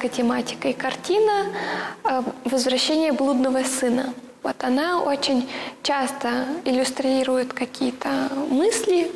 христианской тематикой картина «Возвращение блудного сына». Вот она очень часто иллюстрирует какие-то мысли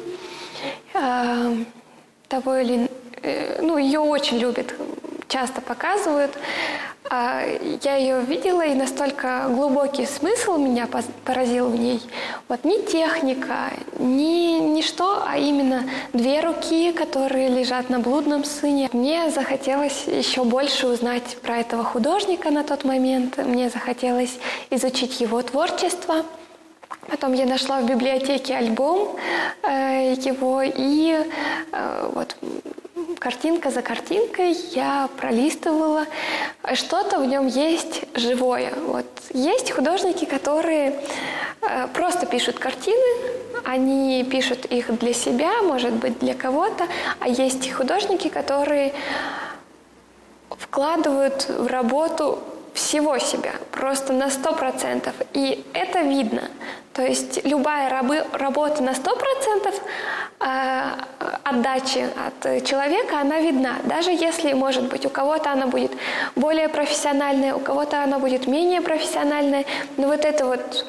того или ее очень любят, часто показывают. Я ее видела, и настолько глубокий смысл меня поразил в ней. Вот не техника, не ничто, а именно две руки, которые лежат на блудном сыне. Мне захотелось еще больше узнать про этого художника на тот момент. Мне захотелось изучить его творчество. Потом я нашла в библиотеке альбом его, и вот картинка за картинкой я пролистывала. Что-то в нем есть живое. Вот. Есть художники, которые просто пишут картины, они пишут их для себя, может быть, для кого-то, а есть художники, которые вкладывают в работу всего себя, просто на 100%. И это видно. То есть любая работа на 100% отдачи от человека, она видна. Даже если, может быть, у кого-то она будет более профессиональная, у кого-то она будет менее профессиональная, но вот этот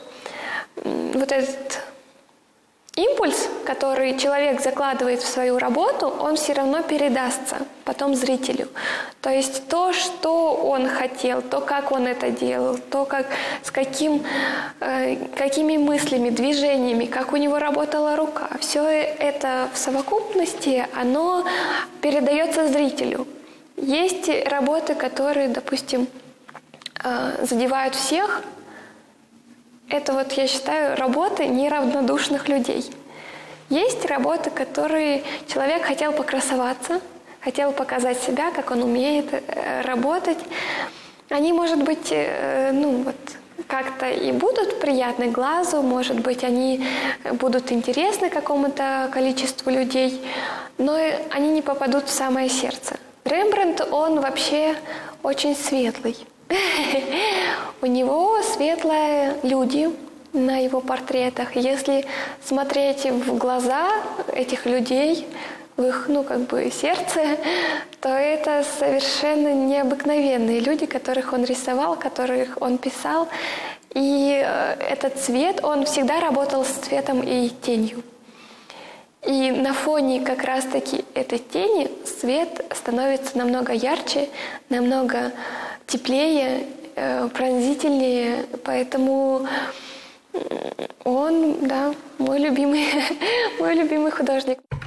импульс, который человек закладывает в свою работу, он все равно передастся потом зрителю. То есть то, что он хотел, то, как он это делал, то, какими мыслями, движениями, как у него работала рука, все это в совокупности, оно передается зрителю. Есть работы, которые, допустим, задевают всех. Это вот, я считаю, работы неравнодушных людей. Есть работы, которые человек хотел покрасоваться, хотел показать себя, как он умеет работать. Они, может быть, как-то и будут приятны глазу, может быть, они будут интересны какому-то количеству людей, но они не попадут в самое сердце. Рембрандт, он вообще очень светлый. У него светлые люди на его портретах. Если смотреть в глаза этих людей, в их, сердце, то это совершенно необыкновенные люди, которых он рисовал, которых он писал. И этот цвет, он всегда работал с цветом и тенью. И на фоне как раз-таки этой тени свет становится намного ярче, намного теплее, пронзительнее. Поэтому он, да, мой любимый художник.